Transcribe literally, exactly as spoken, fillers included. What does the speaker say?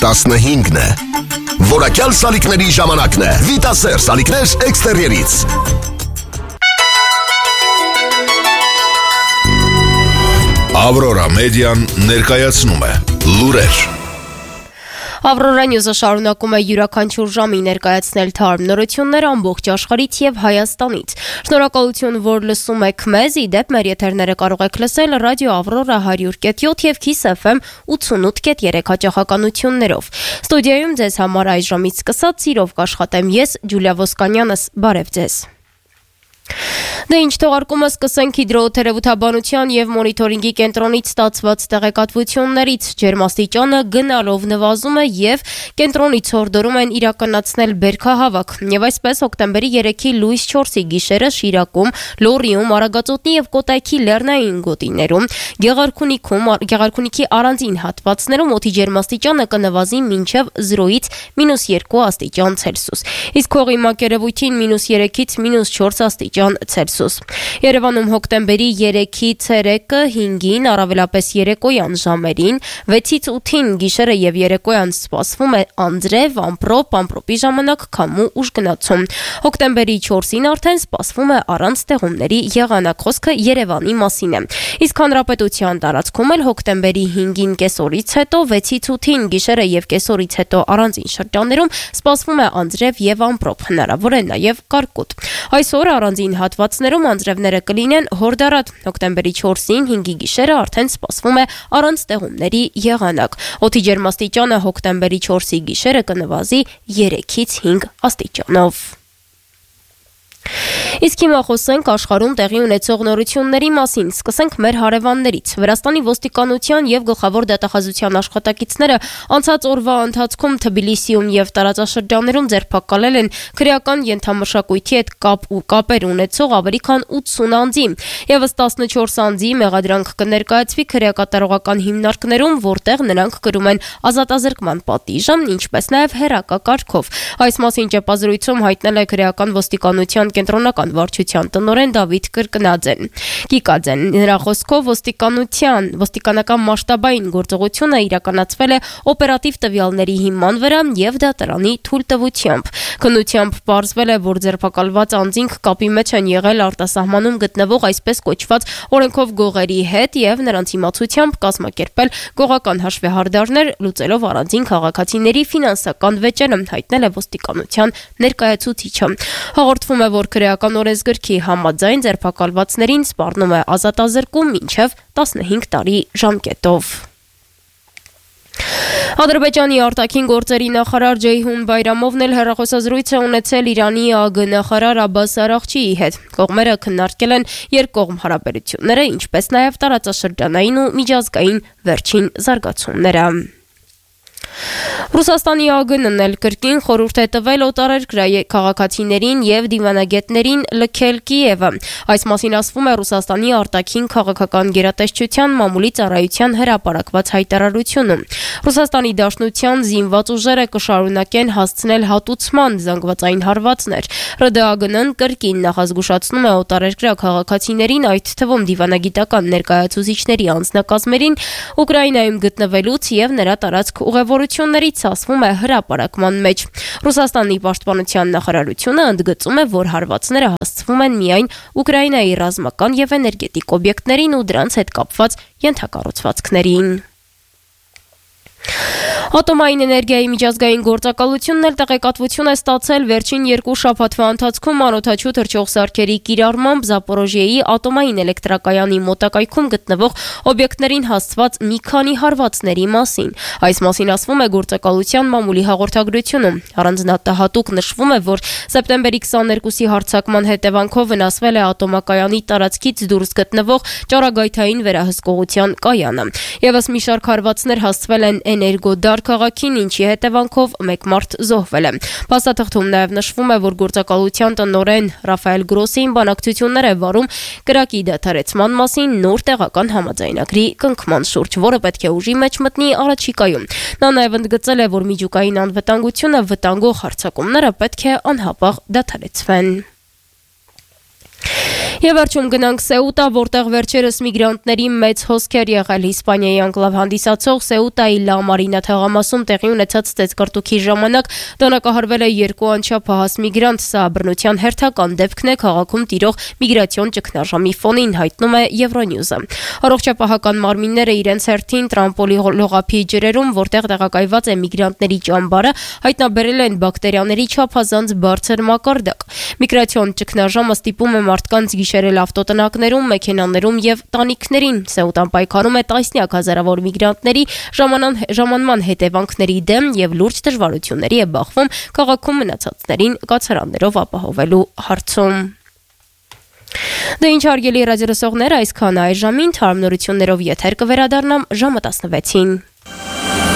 տասնհինգն է։ Որակյալ սալիկների ժամանակն է։ Վիտասեր սալիկներ էքստերիերից։ Ավրորա մեդիան ներկայացնում է լուրեր։ Ավրորա Նյուզը շարունակում է յուրաքանչյուր ժամի ներկայացնել թարմ նորություններ ամբողջ աշխարհից եւ Հայաստանից։ Շնորհակալություն, որ լսում եք մեզ, ի դեպ մեր եթերները կարող եք լսել ռադիո Ավրորա հարյուր կետ յոթ եւ Kiss F M ութսունութ կետ երեք հաճախականություններով։ Ստուդիայում ձեզ համար այս ժամից սկսած սիրով կաշխատեմ ես, Ջուլիա Ոսկանյանս, բարև ձեզ։ Դե ինչ թողարկումը սկսենք հիդրոթերապևտաբանության եւ մոնիտորինգի կենտրոնից ստացված տեղեկատվություններից։ Ջերմաստիճանը գնալով նվազում է եւ կենտրոնից հորդորում են իրականացնել բերքահավաք։ Եվ այսպես հոկտեմբերի երեքի լույս չորսի գիշերը Շիրակում, Լոռիում, Արագածոտնի եւ Կոտայքի լեռնային գոտիներում, Գեղարքունիքում, Գեղարքունիքի առանձին հատվածներում օդի ջերմաստիճանը կնվազի մինչեւ զրոյից մինուս երկու աստիճան Ցելսիուս։ Իսկ հողի մակերևույթին մինուս երեքից մինուս չորս աստիճան Ցելսիուս։ Երևանում հոկտեմբերի երեքի ցերեկը հինգին, առավելապես երեկոյան ժամերին, վեցից ութին գիշերը եւ երեկոյան սպասվում է անձրև, ամպրոպ, ամպրոպի ժամանակ քամու ուժգնացում։ Հոկտեմբերի չորսին արդեն սպասվում է առանց ստեղումների եղանակ, խոսքը Երևանի մասին է։ Իսկ հանրապետության տարածքում էլ հոկտեմբերի հինգին կեսօրից հետո, վեցից ութին գիշերը եւ կեսօրից հետո առանձին շրջաններում սպասվում է անձրև եւ ամպրոպ, հնարավոր է նաեւ կարկուտ։ Այսօր առանձին հատվածներում անձրևները կլինեն հորդառատ։ Հոկտեմբերի չորսին հինգի գիշերը արդեն սպասվում է առանց ստեղումների եղանակ։ Օդի ջերմաստիճանը հոկտեմբերի չորսի գիշերը կնվազի երեքից հինգ աստիճանով։ Իսկ հիմա խոսենք աշխարհում տեղի ունեցող նորությունների մասին։ Սկսենք մեր հարևաններից։ Վրաստանի ոստիկանության եւ գլխավոր դատախազության աշխատակիցները անցած օրվա ընթացքում Թբիլիսիում եւ տարածաշրջաններում ձերբակալել են քրեական ենթամշակույթի հետ կապ ու կապեր ունեցող ավելի քան ութսուն անձի։ Եվս տասնչորս անձի մեղադրանք կներկայացվի քրեակատարողական հիմնարկներում, որտեղ նրանք կրում են ազատազրկման պատիժը, ինչպես նաեւ հեռակա կարգով։ Այս մասին ճեպազրույցում հայտնել է քրեական ոստիկանության կենտրոնական վարչության տնօրեն Դավիթ Կրկնաձեն։ Կիկաձեն նրա խոսքով ոստիկանության ոստիկանական մասշտաբային գործողությունը իրականացվել է օպերատիվ տվյալների հիման վրա եւ դատարանի թույլտվությամբ։ Քննությամբ պարզվել է, որ ձերբակալված անձինք կապի մեջ են եղել արտասահմանում գտնվող այսպես կոչված օրենքով գողերի հետ եւ նրանց իմացությամբ կազմակերպել գողական հաշվեհարդարներ, լուծելով առանձին քաղաքացիների ֆինանսական վեճերը, հայտնել է ոստիկանության ներկայացուցիչը։ Հաղորդվում է, որ քրեական օրենսգրքի համաձայն ձերբակալվածներին սպառնում է ազատազրկում մինչև տասնհինգ տարի ժամկետով։ Ադրբեջանի արտաքին գործերի նախարար Ջեյհուն Բայրամովն էլ հեռախոսազրույց է ունեցել Իրանի ԱԳ նախարար Աբբաս Արաղչիի հետ։ Կողմերը քննարկել են երկկողմ հարաբերությունները, ինչպես նաև տարածաշրջանային ու միջազգային վերջին զարգացումները։ Ռուսաստանի ԱԳ-ն էլ կրկին խորհուրդ է տվել օտարերկրյա քաղաքացիներին եւ դիվանագետներին լքել Կիևը։ Այս մասին ասվում է Ռուսաստանի արտաքին քաղաքական գերատեսչության մամուլի ծառայության հրապարակված հայտարարությունում։ Ռուսաստանի Դաշնության զինված ուժերը կշարունակեն հասցնել հատուցման զանգվածային հարվածներ։ ՌԴԱԳ-ն կրկին նախազգուշացնում է օտարերկրյա քաղաքացիներին, այդ թվում դիվանագիտական ներկայացուցիչների անձնակազմերին, Ուկրաինայում գտնվելուց եւ նրա տարածք ուղևորություններից ասվում է հրապարակման մեջ։ Ռուսաստանի պաշտպանության նախարարությունը ընդգծում է, որ հարվածները հասցվում են միայն Ուկրաինայի ռազմական եւ էներգետիկ օբյեկտներին ու դրանց հետ կապված ենթակառուցվածքներին։ Ատոմային էներգիայի միջազգային գործակալությունն էլ տեղեկատվություն է ստացել վերջին երկու շաբաթվա ընթացքում անօդաչու թռչող սարքերի կիրառմամբ Զապորոժիեի ատոմային էլեկտրակայանի մոտակայքում գտնվող օբյեկտներին հասցված մի քանի հարվածների մասին։ Այս մասին ասվում է գործակալության մամուլի հաղորդագրությունում։ Առանձնահատուկ նշվում է, որ սեպտեմբերի քսաներկուսի հարձակման հետևանքով վնասվել է ատոմակայանի տարածքից դուրս գտնվող ճառագայթային վերահսկողության կայանը։ Եվս մի շարք հարվածներ հասցվել են Էներգոդար քաղաքին, ինչի հետևանքով մեկ մարդ զոհվել է։ Փաստաթղթում նաև նշվում է, որ գործակալության տնօրեն Ռաֆայել Գրոսին բանակցություններ է վարում կրակի դադարեցման մասին նոր տեղական համաձայնագրի կնքման շուրջ, որը պետք է ուժի մեջ մտնի առաջիկայում։ Նա նաև ընդգծել է, որ միջուկային անվտանգությունը վտանգող հարձակումները պետք է անհապաղ դադարեցվեն։ Եվ վերջում գնանք Սեուտա, որտեղ վերջերս միգրանտների մեծ հոսքեր եղել Իսպանիայի անկլավ հանդիսացող Սեուտայի Լա Մարինա թաղամասում տեղի ունեցած ծեծկռտուքի ժամանակ դանակահարվել է երկու անչափ հահաս միգրանտ, սա բռնության հերթական դեպքն է քաղաքում տիրող միգրացիոն ճգնաժամի ֆոնին, հայտնում է Euronews-ը։ Առողջապահական մարմինները իրենց հերթին Տրամպոլի լողափի ջրերում, որտեղ տեղակայված է միգրանտների ճամբարը, հայտնաբերել են բակտերիաների չափազանց բարձր մակարդակ։ Միգրացիոն ճգնաժամը ստիպում է մարդկանց գիշերել ավտոտնակներում, մեքենաներում եւ տանիքներին։ Սեուտան պայքարում է տասնյակ հազարավոր միգրանտների ժամանման հետևանքների դեմ եւ լուրջ դժվարությունների է բախվում քաղաքում մնացածներին կացարաններով ապահովելու հարցում։ Դե ինչ հարգելի ռադիոլսողներ, այսքան այժմին թարմ նորություններով եթեր կվերադառնամ ժամը տասնվեցին։